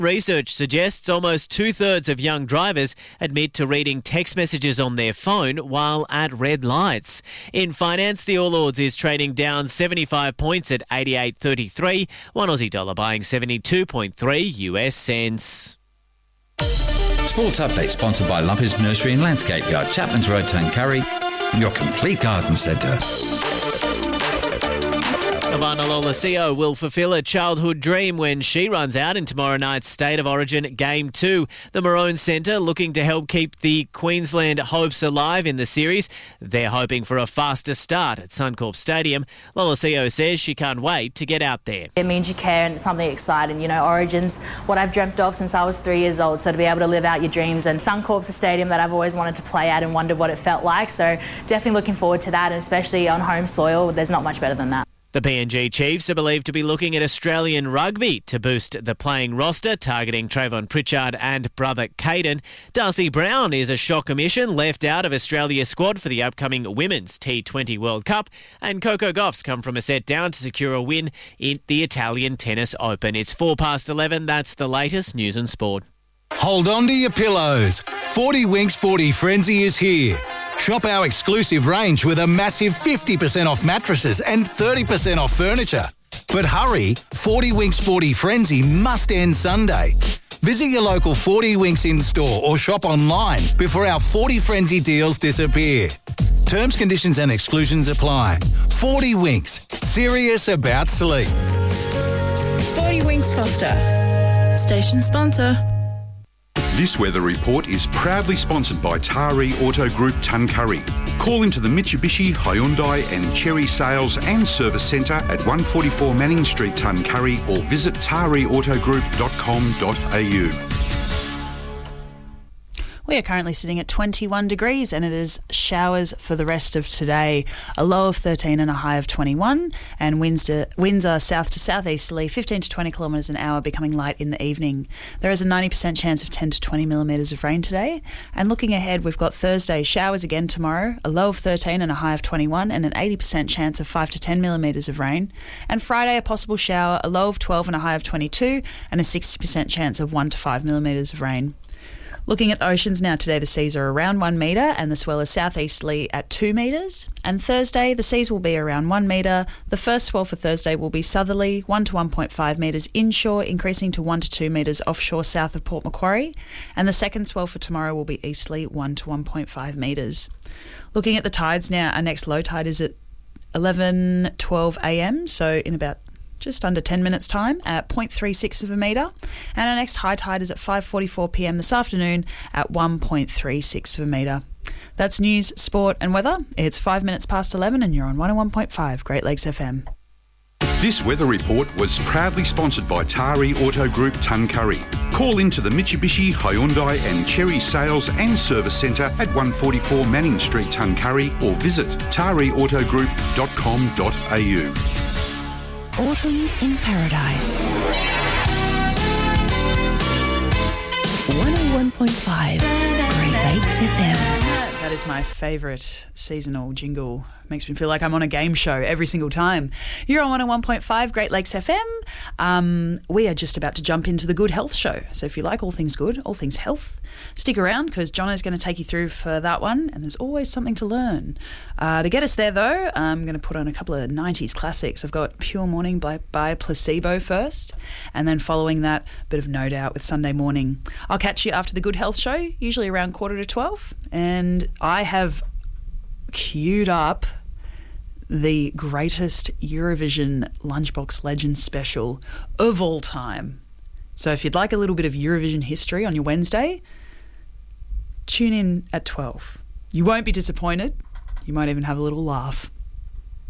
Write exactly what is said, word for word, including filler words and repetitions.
Research suggests almost two-thirds of young drivers admit to reading text messages on their phone while at red lights. In finance, the All Ords is trading down seventy-five points at eighty-eight thirty-three, one Aussie dollar buying seventy-two point three U S cents. Sports Update sponsored by Lumpers Nursery and Landscape Yard, Chapman's Road, Tuncurry, your complete garden centre. Ivana Lolosio will fulfil a childhood dream when she runs out in tomorrow night's State of Origin Game two. The Maroon Centre looking to help keep the Queensland hopes alive in the series. They're hoping for a faster start at Suncorp Stadium. Lolosio says she can't wait to get out there. It means you care and it's something exciting. You know, Origin's what I've dreamt of since I was three years old, so to be able to live out your dreams. And Suncorp's a stadium that I've always wanted to play at and wondered what it felt like. So definitely looking forward to that, and especially on home soil, there's not much better than that. The P N G Chiefs are believed to be looking at Australian rugby to boost the playing roster, targeting Trayvon Pritchard and brother Caden. Darcy Brown is a shock omission left out of Australia's squad for the upcoming Women's T twenty World Cup. And Coco Gauff's come from a set down to secure a win in the Italian Tennis Open. It's four past eleven. That's the latest news and sport. Hold on to your pillows. forty Winks forty Frenzy is here. Shop our exclusive range with a massive fifty percent off mattresses and thirty percent off furniture. But hurry, forty Winks forty Frenzy must end Sunday. Visit your local forty Winks in-store or shop online before our forty Frenzy deals disappear. Terms, conditions and exclusions apply. forty Winks, serious about sleep. forty Winks Foster, station sponsor. This weather report is proudly sponsored by Tari Auto Group Tuncurry. Call into the Mitsubishi, Hyundai and Chery Sales and Service Centre at one forty-four Manning Street, Tuncurry, or visit tari auto group dot com dot a u. We are currently sitting at twenty-one degrees and it is showers for the rest of today. A low of thirteen and a high of twenty-one, and winds, to, winds are south to southeasterly, fifteen to twenty kilometres an hour, becoming light in the evening. There is a ninety percent chance of ten to twenty millimetres of rain today. And looking ahead, we've got Thursday, showers again tomorrow, a low of thirteen and a high of twenty-one, and an eighty percent chance of five to ten millimetres of rain. And Friday, a possible shower, a low of twelve and a high of twenty-two, and a sixty percent chance of one to five millimetres of rain. Looking at the oceans now today, the seas are around one metre and the swell is southeasterly at two metres. And Thursday, the seas will be around one metre. The first swell for Thursday will be southerly, one to one point five metres inshore, increasing to one to two metres offshore south of Port Macquarie. And the second swell for tomorrow will be easterly, one to one point five metres. Looking at the tides now, our next low tide is at eleven twelve a m, so in about just under ten minutes time at zero point three six of a metre. And our next high tide is at five forty-four p m this afternoon at one point three six of a metre. That's news, sport and weather. It's five minutes past eleven and you're on one oh one point five Great Lakes F M. This weather report was proudly sponsored by Tari Auto Group Tuncurry. Call into the Mitsubishi, Hyundai and Chery Sales and Service Centre at one forty-four Manning Street, Tuncurry, or visit tari auto group dot com dot a u. Autumn in Paradise. one oh one point five Great Lakes F M. That is my favourite seasonal jingle. Makes me feel like I'm on a game show every single time. You're on one oh one point five Great Lakes F M. Um, we are just about to jump into the Good Health Show. So if you like all things good, all things health, stick around because John is going to take you through for that one, and there's always something to learn. Uh, to get us there, though, I'm going to put on a couple of nineties classics. I've got Pure Morning by, by Placebo first, and then following that, a bit of No Doubt with Sunday Morning. I'll catch you after the Good Health Show, usually around quarter to twelve, and I have queued up the greatest Eurovision Lunchbox Legends special of all time. So if you'd like a little bit of Eurovision history on your Wednesday, tune in at twelve. You won't be disappointed. You might even have a little laugh.